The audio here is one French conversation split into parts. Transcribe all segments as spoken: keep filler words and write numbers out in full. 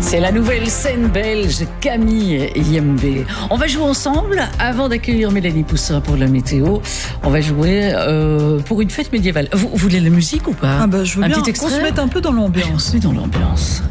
C'est la nouvelle scène belge, Camille Yembe. On va jouer ensemble avant d'accueillir Mélanie Poussin pour la météo. On va jouer euh, pour une fête médiévale. Vous, vous voulez la musique ou pas? Ah bah, je veux un bien petit qu'on se mette un peu dans l'ambiance. Oui, dans l'ambiance.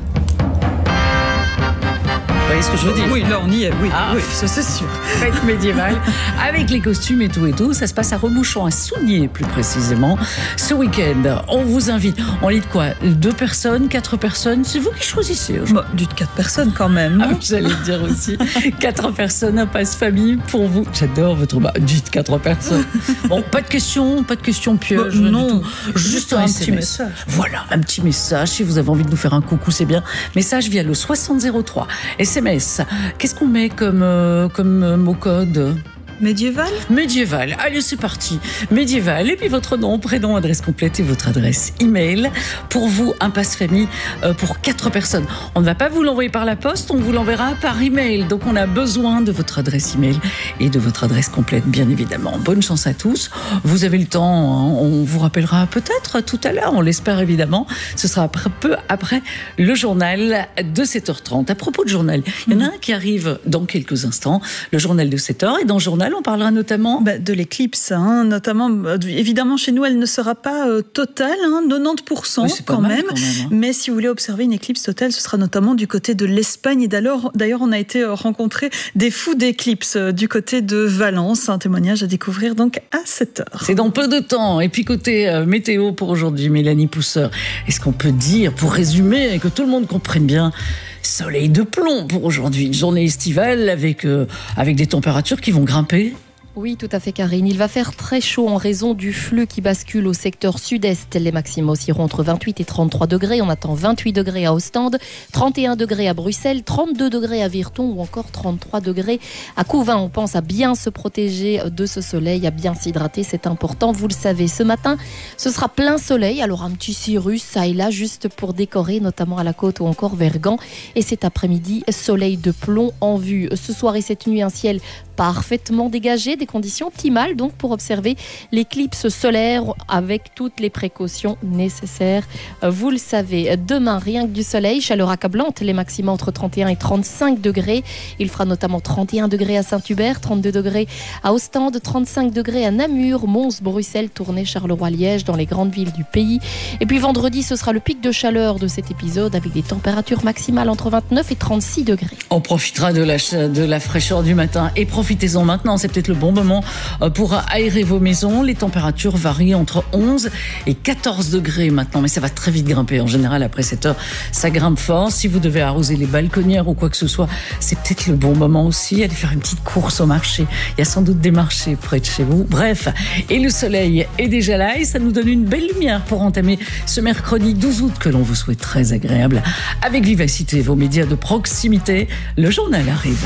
Vous voyez ce que je veux dire? Oui, là on y est, oui, Ah. oui, ça c'est sûr. Fête médiévale, avec les costumes et tout et tout. Ça se passe à Rebouchon, à Sounier plus précisément. Ce week-end, on vous invite. On lit de quoi? Deux personnes, quatre personnes? C'est vous qui choisissez. Bah, dites quatre personnes quand même, Ah, non? j'allais le dire aussi. Quatre personnes, un passe-famille pour vous. J'adore votre... Bah, dites quatre personnes. Bon, pas de questions, pas de questions pieuges. Bah, rien non, du tout. Juste un, un S M S. petit message. Voilà, un petit message. Si vous avez envie de nous faire un coucou, c'est bien. Message via le soixante zéro trois. S M S. Qu'est-ce qu'on met comme, euh, comme euh, mot code? Médiéval? Médiéval. Allez, c'est parti. Médiéval. Et puis votre nom, prénom, adresse complète et votre adresse email. Pour vous, un passe-famille euh, pour quatre personnes. On ne va pas vous l'envoyer par la poste, on vous l'enverra par email. Donc on a besoin de votre adresse email et de votre adresse complète, bien évidemment. Bonne chance à tous. Vous avez le temps, hein. On vous rappellera peut-être tout à l'heure, on l'espère évidemment. Ce sera après, peu après le journal de sept heures trente. À propos de journal, il y en a un qui arrive dans quelques instants, le journal de sept heures. Et dans le journal, on parlera notamment bah, de l'éclipse, hein, notamment. Euh, évidemment, chez nous, elle ne sera pas euh, totale, hein, quatre-vingt-dix pour cent oui, quand, mal, même. quand même. Hein. Mais si vous voulez observer une éclipse totale, ce sera notamment du côté de l'Espagne. Et d'ailleurs, d'ailleurs, on a été euh, rencontrer des fous d'éclipse euh, du côté de Valence. Un témoignage à découvrir donc à sept heures. C'est dans peu de temps. Et puis côté euh, météo pour aujourd'hui, Mélanie Pousseur, est-ce qu'on peut dire, pour résumer et que tout le monde comprenne bien, soleil de plomb pour aujourd'hui, une journée estivale avec, euh, avec des températures qui vont grimper? Oui, tout à fait, Karine. Il va faire très chaud en raison du flux qui bascule au secteur sud-est. Les maximums oscilleront entre vingt-huit et trente-trois degrés. On attend vingt-huit degrés à Ostende, trente et un degrés à Bruxelles, trente-deux degrés à Virton ou encore trente-trois degrés à Couvin. On pense à bien se protéger de ce soleil, à bien s'hydrater. C'est important, vous le savez. Ce matin, ce sera plein soleil. Alors un petit cirrus, ça et là, juste pour décorer, notamment à la côte ou encore vers Gand. Et cet après-midi, soleil de plomb en vue. Ce soir et cette nuit, un ciel parfaitement dégagé, des conditions optimales donc pour observer l'éclipse solaire avec toutes les précautions nécessaires. Vous le savez, demain, rien que du soleil, chaleur accablante, les maximums entre trente et un et trente-cinq degrés. Il fera notamment trente et un degrés à Saint-Hubert, trente-deux degrés à Ostende, trente-cinq degrés à Namur, Mons, Bruxelles, Tournai, Charleroi, Liège, dans les grandes villes du pays. Et puis vendredi, ce sera le pic de chaleur de cet épisode avec des températures maximales entre vingt-neuf et trente-six degrés. On profitera de la, de la fraîcheur du matin et profitez-en maintenant, c'est peut-être le bon moment pour aérer vos maisons. Les températures varient entre onze et quatorze degrés maintenant, mais ça va très vite grimper. En général, après cette heure, ça grimpe fort. Si vous devez arroser les balconnières ou quoi que ce soit, c'est peut-être le bon moment aussi. Allez faire une petite course au marché. Il y a sans doute des marchés près de chez vous. Bref, et le soleil est déjà là et ça nous donne une belle lumière pour entamer ce mercredi douze août que l'on vous souhaite très agréable. Avec vivacité, vos médias de proximité, le journal arrive.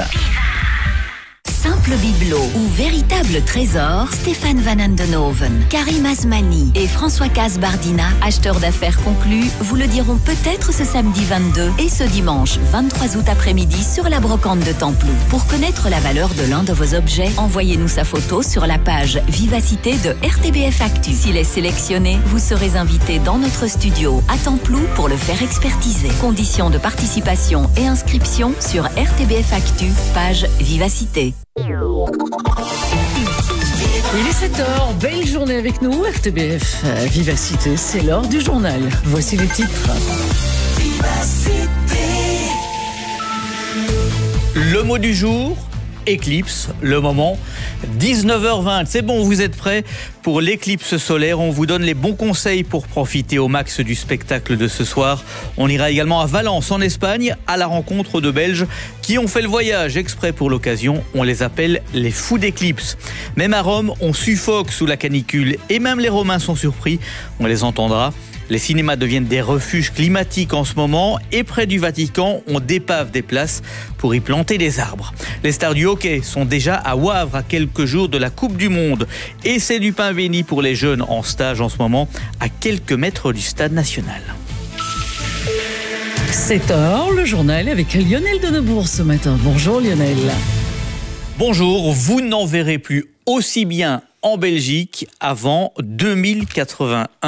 Simple bibelot ou véritable trésor, Stéphane Van Andenoven, Karim Asmani et François Casbardina, acheteurs d'affaires conclus, vous le diront peut-être ce samedi vingt-deux et ce dimanche vingt-trois août après-midi sur la brocante de Templou. Pour connaître la valeur de l'un de vos objets, envoyez-nous sa photo sur la page Vivacité de R T B F Actu. S'il est sélectionné, vous serez invité dans notre studio à Templou pour le faire expertiser. Conditions de participation et inscription sur R T B F Actu, page Vivacité. Il est sept heures, belle journée avec nous, R T B F Vivacité, c'est l'heure du journal. Voici les titres. Vivacité. Le mot du jour, éclipse, le moment, dix-neuf heures vingt. C'est bon, vous êtes prêts pour l'éclipse solaire. On vous donne les bons conseils pour profiter au max du spectacle de ce soir. On ira également à Valence, en Espagne, à la rencontre de Belges qui ont fait le voyage exprès pour l'occasion. On les appelle les fous d'éclipse. Même à Rome, on suffoque sous la canicule et même les Romains sont surpris. On les entendra. Les cinémas deviennent des refuges climatiques en ce moment et près du Vatican, on dépave des places pour y planter des arbres. Les stars du hockey sont déjà à Wavre à quelques jours de la Coupe du Monde. Et c'est du pain béni pour les jeunes en stage en ce moment à quelques mètres du stade national. sept heures, le journal avec Lionel Denebourg ce matin. Bonjour Lionel. Bonjour, vous n'en verrez plus aussi bien en Belgique avant deux mille quatre-vingt-un.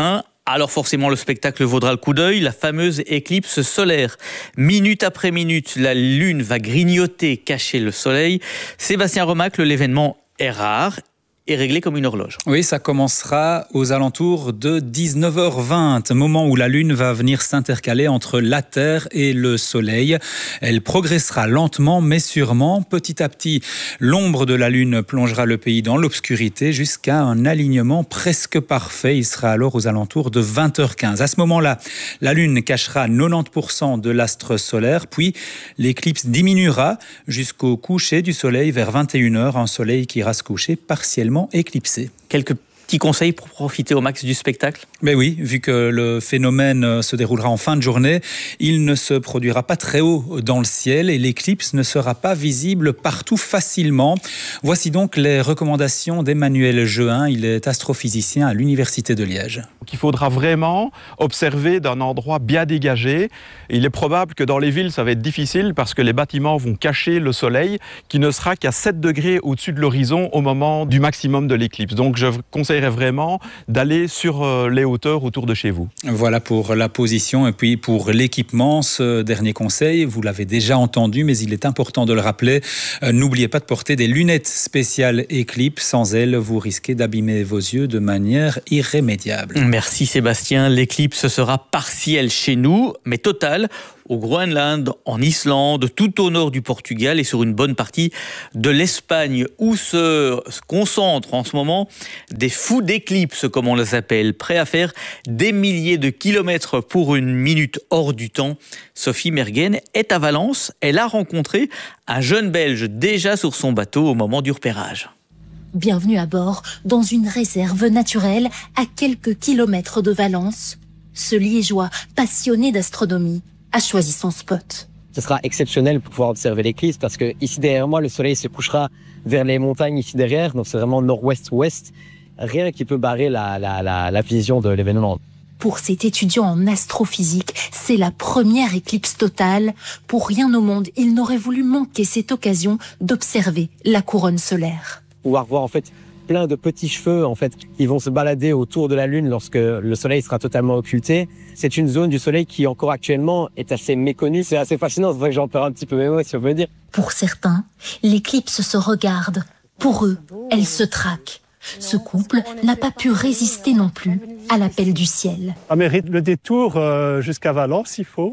Alors forcément, le spectacle vaudra le coup d'œil, la fameuse éclipse solaire. Minute après minute, la lune va grignoter, cacher le soleil. Sébastien Remacle, l'événement est rare et réglé comme une horloge. Oui, ça commencera aux alentours de dix-neuf heures vingt, moment où la Lune va venir s'intercaler entre la Terre et le Soleil. Elle progressera lentement mais sûrement. Petit à petit, l'ombre de la Lune plongera le pays dans l'obscurité jusqu'à un alignement presque parfait. Il sera alors aux alentours de vingt heures quinze. À ce moment-là, la Lune cachera quatre-vingt-dix pour cent de l'astre solaire, puis l'éclipse diminuera jusqu'au coucher du Soleil vers vingt et une heures, un Soleil qui ira se coucher partiellement éclipsé. Quelques petits conseils pour profiter au max du spectacle ? Mais oui, vu que le phénomène se déroulera en fin de journée, il ne se produira pas très haut dans le ciel et l'éclipse ne sera pas visible partout facilement. Voici donc les recommandations d'Emmanuel Jehin. Il est astrophysicien à l'Université de Liège. Donc il faudra vraiment observer d'un endroit bien dégagé. Il est probable que dans les villes, ça va être difficile parce que les bâtiments vont cacher le soleil qui ne sera qu'à sept degrés au-dessus de l'horizon au moment du maximum de l'éclipse. Donc je conseille vraiment d'aller sur les hauteurs autour de chez vous. Voilà pour la position et puis pour l'équipement, ce dernier conseil, vous l'avez déjà entendu, mais il est important de le rappeler. Euh, n'oubliez pas de porter des lunettes spéciales Eclipse. Sans elles, vous risquez d'abîmer vos yeux de manière irrémédiable. Merci Sébastien. L'éclipse sera partielle chez nous, mais totale au Groenland, en Islande, tout au nord du Portugal et sur une bonne partie de l'Espagne, où se concentrent en ce moment des fous d'éclipse, comme on les appelle, prêts à faire des milliers de kilomètres pour une minute hors du temps. Sophie Mergen est à Valence. Elle a rencontré un jeune Belge déjà sur son bateau au moment du repérage. Bienvenue à bord, dans une réserve naturelle à quelques kilomètres de Valence. Ce Liégeois, passionné d'astronomie, a choisi son spot. Ce sera exceptionnel pour pouvoir observer l'éclipse parce que ici derrière moi, le soleil se couchera vers les montagnes ici derrière, donc c'est vraiment nord-ouest-ouest. Rien qui peut barrer la, la, la, la vision de l'événement. Pour cet étudiant en astrophysique, c'est la première éclipse totale. Pour rien au monde, il n'aurait voulu manquer cette occasion d'observer la couronne solaire. Pouvoir voir en fait plein de petits cheveux en fait qui vont se balader autour de la Lune lorsque le soleil sera totalement occulté. C'est une zone du soleil qui encore actuellement est assez méconnue. C'est assez fascinant, c'est vrai que j'en perds un petit peu mes mots si on veut dire. Pour certains, l'éclipse se regarde. Pour eux, elle se traque. Ce couple n'a pas pu résister non plus à l'appel du ciel. Ça mérite le détour euh, jusqu'à Valence s'il faut.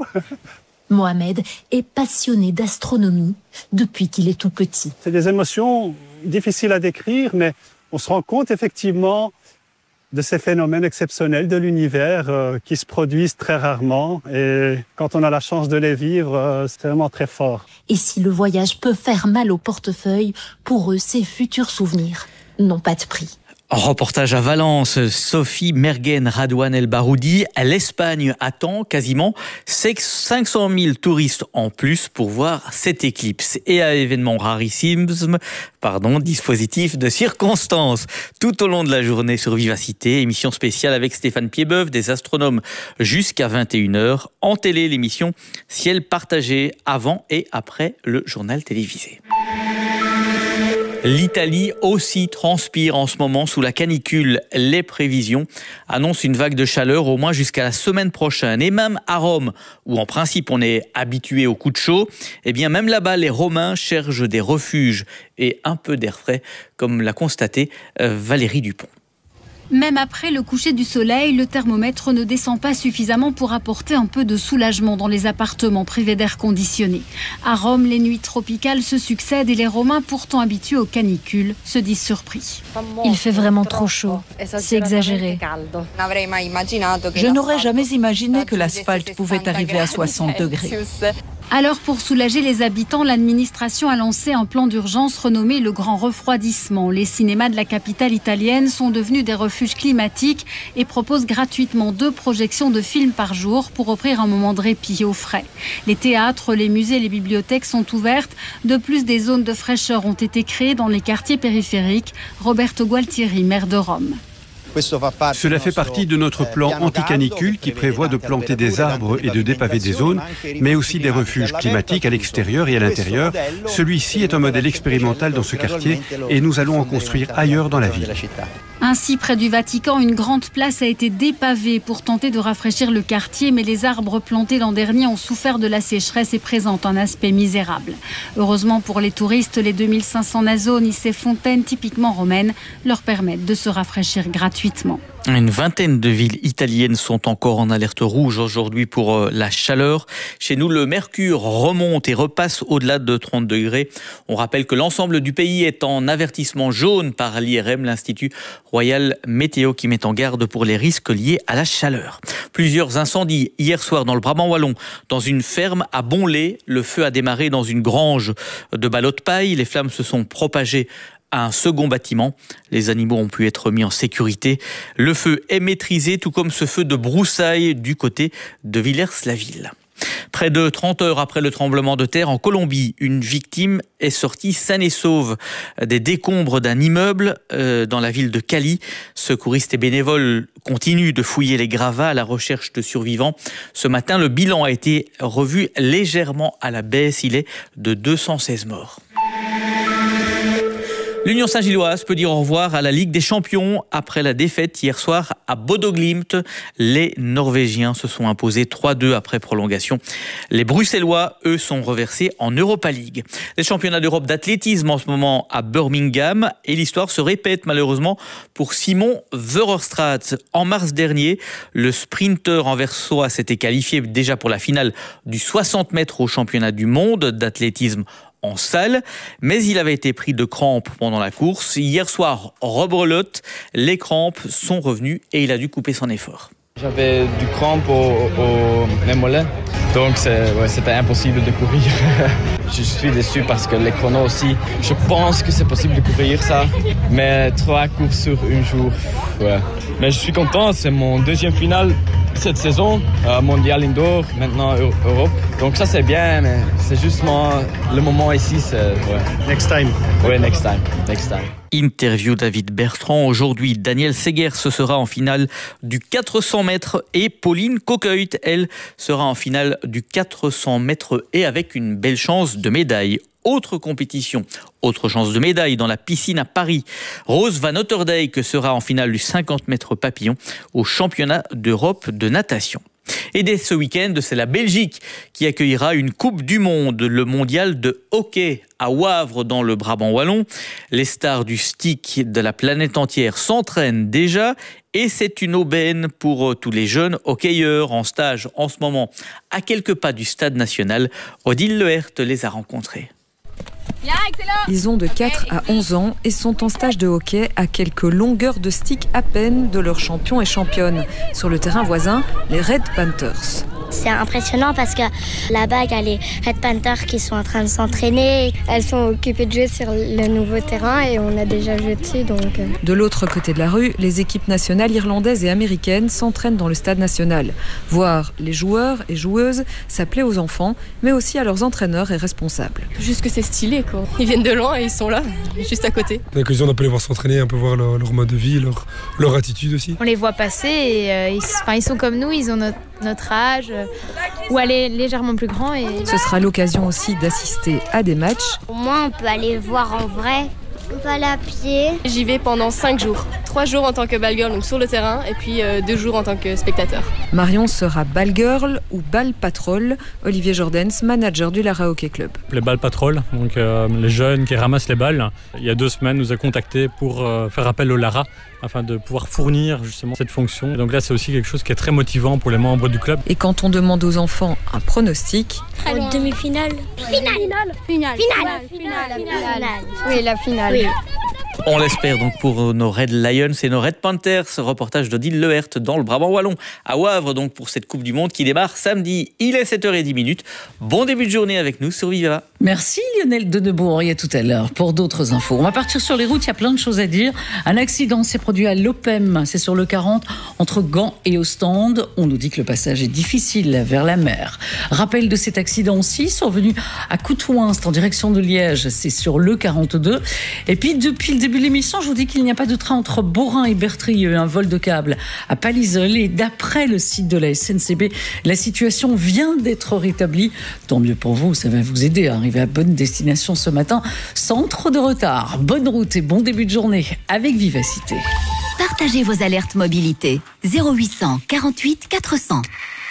Mohamed est passionné d'astronomie depuis qu'il est tout petit. C'est des émotions difficiles à décrire, mais on se rend compte effectivement de ces phénomènes exceptionnels de l'univers euh, qui se produisent très rarement. Et quand on a la chance de les vivre, euh, c'est vraiment très fort. Et si le voyage peut faire mal au portefeuille, pour eux, ces futurs souvenirs n'ont pas de prix. Reportage à Valence, Sophie Mergen, Radouane El Baroudi. L'Espagne attend quasiment cinq cent mille touristes en plus pour voir cette éclipse. Et à événement rarissime, pardon, dispositif de circonstance. Tout au long de la journée sur Vivacité, émission spéciale avec Stéphane Piedboeuf, des astronomes jusqu'à vingt et une heures. En télé, l'émission Ciel partagé avant et après le journal télévisé. L'Italie aussi transpire en ce moment sous la canicule. Les prévisions annoncent une vague de chaleur au moins jusqu'à la semaine prochaine. Et même à Rome, où en principe on est habitué aux coups de chaud, eh bien même là-bas les Romains cherchent des refuges et un peu d'air frais, comme l'a constaté Valérie Dupont. Même après le coucher du soleil, le thermomètre ne descend pas suffisamment pour apporter un peu de soulagement dans les appartements privés d'air conditionné. À Rome, les nuits tropicales se succèdent et les Romains, pourtant habitués aux canicules, se disent surpris. Il fait vraiment trop chaud. C'est exagéré. Je n'aurais jamais imaginé que l'asphalte pouvait arriver à soixante degrés. Alors, pour soulager les habitants, l'administration a lancé un plan d'urgence renommé le Grand Refroidissement. Les cinémas de la capitale italienne sont devenus des refuges climatiques et proposent gratuitement deux projections de films par jour pour offrir un moment de répit au frais. Les théâtres, les musées et les bibliothèques sont ouvertes. De plus, des zones de fraîcheur ont été créées dans les quartiers périphériques. Roberto Gualtieri, maire de Rome. Cela fait partie de notre plan anti-canicule qui prévoit de planter des arbres et de dépaver des zones, mais aussi des refuges climatiques à l'extérieur et à l'intérieur. Celui-ci est un modèle expérimental dans ce quartier et nous allons en construire ailleurs dans la ville. Ainsi, près du Vatican, une grande place a été dépavée pour tenter de rafraîchir le quartier, mais les arbres plantés l'an dernier ont souffert de la sécheresse et présentent un aspect misérable. Heureusement pour les touristes, les deux mille cinq cents nasones et ces fontaines typiquement romaines leur permettent de se rafraîchir gratuitement. Une vingtaine de villes italiennes sont encore en alerte rouge aujourd'hui pour la chaleur. Chez nous, le mercure remonte et repasse au-delà de trente degrés. On rappelle que l'ensemble du pays est en avertissement jaune par l'I R M, l'Institut Royal Météo, qui met en garde pour les risques liés à la chaleur. Plusieurs incendies hier soir dans le Brabant wallon. Dans une ferme à Bonlay, le feu a démarré dans une grange de ballots de paille. Les flammes se sont propagées à un second bâtiment. Les animaux ont pu être mis en sécurité. Le feu est maîtrisé, tout comme ce feu de broussailles du côté de Villers-la-Ville. Près de trente heures après le tremblement de terre en Colombie, une victime est sortie saine et sauve des décombres d'un immeuble euh, dans la ville de Cali. Secouristes et bénévoles continuent de fouiller les gravats à la recherche de survivants. Ce matin, le bilan a été revu légèrement à la baisse. Il est de deux cent seize morts. L'Union Saint-Gilloise peut dire au revoir à la Ligue des Champions après la défaite hier soir à Bodo Glimt. Les Norvégiens se sont imposés trois deux après prolongation. Les Bruxellois, eux, sont reversés en Europa League. Les championnats d'Europe d'athlétisme en ce moment à Birmingham et l'histoire se répète malheureusement pour Simon Verhofstadt. En mars dernier, le sprinter anversois s'était qualifié déjà pour la finale du soixante mètres au championnat du monde d'athlétisme en salle, mais il avait été pris de crampes pendant la course. Hier soir, rebrelote, les crampes sont revenues et il a dû couper son effort. J'avais du crampe au, au, au mollet, donc c'est, ouais, c'était impossible de courir. Je suis déçu parce que les chronos aussi, je pense que c'est possible de courir ça, mais trois courses sur un jour, ouais. Mais je suis content, c'est mon deuxième finale cette saison, euh, mondial indoor, maintenant Europe. Donc ça c'est bien, mais c'est justement le moment ici, c'est ouais. Next time. Ouais, next time, next time. Interview David Bertrand. Aujourd'hui, Daniel Seger ce sera en finale du quatre cents mètres et Pauline Coqueuil, elle, sera en finale du quatre cents mètres et avec une belle chance de médaille. Autre compétition, autre chance de médaille dans la piscine à Paris. Rose Van Otterdijk sera en finale du cinquante mètres papillon au championnat d'Europe de natation. Et dès ce week-end, c'est la Belgique qui accueillera une Coupe du Monde, le mondial de hockey à Wavre dans le Brabant wallon. Les stars du stick de la planète entière s'entraînent déjà et c'est une aubaine pour tous les jeunes hockeyeurs en stage en ce moment à quelques pas du stade national. Odile Lehert les a rencontrés. Ils ont de quatre à onze ans et sont en stage de hockey à quelques longueurs de stick à peine de leurs champions et championnes. Sur le terrain voisin, les Red Panthers. C'est impressionnant parce que là-bas, il y a les Red Panthers qui sont en train de s'entraîner. Elles sont occupées de jouer sur le nouveau terrain et on a déjà joué dessus. Donc... De l'autre côté de la rue, les équipes nationales irlandaises et américaines s'entraînent dans le stade national. Voir les joueurs et joueuses, ça plaît aux enfants, mais aussi à leurs entraîneurs et responsables. Juste que c'est stylé, quoi. Ils viennent de loin et ils sont là, juste à côté. L'occasion d'un peu les voir s'entraîner, un peu voir leur, leur mode de vie, leur, leur attitude aussi. On les voit passer et euh, ils, enfin, ils sont comme nous, ils ont notre, notre âge. Euh, ou aller légèrement plus grand. Et... Ce sera l'occasion aussi d'assister à des matchs. Au moins, on peut aller voir en vrai. On peut aller à pied. J'y vais pendant cinq jours. Trois jours en tant que ball girl, donc sur le terrain, et puis euh, deux jours en tant que spectateur. Marion sera ball girl ou ball patrol. Olivier Jordens, manager du Lara Hockey Club. Les ball patrol, donc euh, les jeunes qui ramassent les balles, il y a deux semaines, nous a contactés pour euh, faire appel au Lara afin de pouvoir fournir justement cette fonction. Et donc là, c'est aussi quelque chose qui est très motivant pour les membres du club. Et quand on demande aux enfants un pronostic, en demi-finale. Finale. Finale. Finale. Finale. Finale. Finale. Oui, la finale. Oui. On l'espère donc pour nos Red Lions et nos Red Panthers. Reportage d'Odile Lehert dans le Brabant wallon à Wavre donc pour cette Coupe du Monde qui démarre samedi. Il est sept heures dix. Bon début de journée avec nous sur Viva. Merci Lionel Denebourg, et à tout à l'heure pour d'autres infos. On va partir sur les routes, il y a plein de choses à dire. Un accident s'est produit à Lopem, c'est sur le quarante entre Gand et Ostende. On nous dit que le passage est difficile vers la mer. Rappel de cet accident aussi, survenu à Coutouin, c'est en direction de Liège, c'est sur le quarante-deux. Et puis depuis le début de l'émission, je vous dis qu'il n'y a pas de train entre Borin et Bertrieux, un vol de câble à Palisol. Et d'après le site de la S N C B, la situation vient d'être rétablie. Tant mieux pour vous, ça va vous aider à arriver à bonne destination ce matin sans trop de retard. Bonne route et bon début de journée avec vivacité. Partagez vos alertes mobilité. zéro huit cent quarante-huit quatre cents.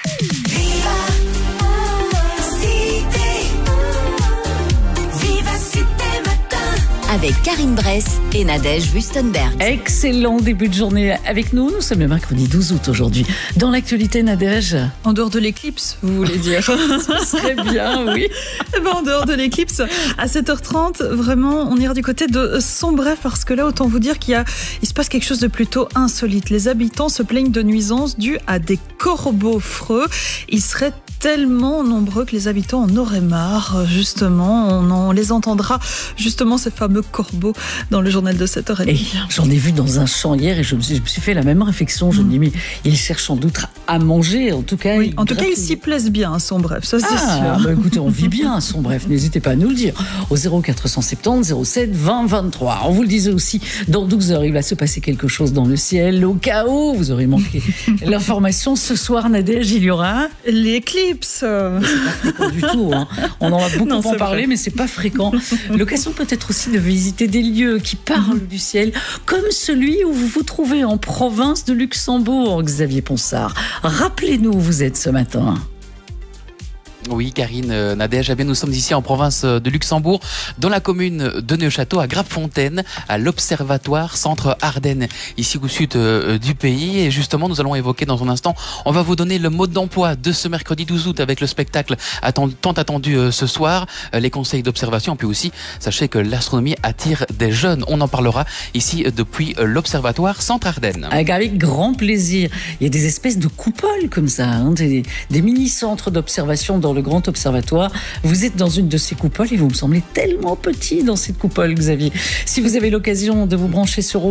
Avec Karine Bress et Nadège Wüstenberg. Excellent début de journée avec nous. Nous sommes le mercredi douze août aujourd'hui. Dans l'actualité, Nadège. En dehors de l'éclipse, vous voulez dire? Ce serait bien, oui. Eh ben, en dehors de l'éclipse, à sept heures trente, vraiment, on ira du côté de Sombref parce que là, autant vous dire qu'il y a, il se passe quelque chose de plutôt insolite. Les habitants se plaignent de nuisances dues à des corbeaux freux. Ils seraient tellement nombreux que les habitants en auraient marre. Justement, on, en, on les entendra, justement, ces fameux corbeaux dans le journal de sept heures trente. J'en ai vu dans un champ hier et je me suis, je me suis fait la même réflexion. Je me dis, mais ils cherchent sans doute à manger. En tout cas, oui, en tout cas, ils s'y plaisent bien à Sombref, ça c'est ah, sûr. Bah écoutez, on vit bien à Sombref. N'hésitez pas à nous le dire. Au zéro quatre cent soixante-dix zéro sept vingt vingt-trois. On vous le disait aussi, dans douze heures, il va se passer quelque chose dans le ciel. Au cas où vous aurez manqué l'information, ce soir, Nadège, il y aura l'éclipse. C'est pas fréquent du tout. Hein. On en a beaucoup non, en parlé, mais c'est pas fréquent. L'occasion peut-être aussi de visiter des lieux qui parlent du ciel, comme celui où vous vous trouvez en province de Luxembourg, Xavier Ponsard. Rappelez-nous où vous êtes ce matin. Oui, Karine, euh, Nadège, eh bien, nous sommes ici en province de Luxembourg, dans la commune de Neuchâteau, à Grapfontaine, à l'Observatoire Centre Ardennes, ici au sud euh, du pays. Et justement, nous allons évoquer dans un instant, on va vous donner le mode d'emploi de ce mercredi douze août avec le spectacle attendu, tant attendu euh, ce soir, euh, les conseils d'observation. Puis aussi, sachez que l'astronomie attire des jeunes. On en parlera ici euh, depuis euh, l'Observatoire Centre Ardennes. Avec, avec grand plaisir. Il y a des espèces de coupoles comme ça, hein, des, des mini-centres d'observation dans le grand observatoire. Vous êtes dans une de ces coupoles et vous me semblez tellement petit dans cette coupole, Xavier. Si vous avez l'occasion de vous brancher sur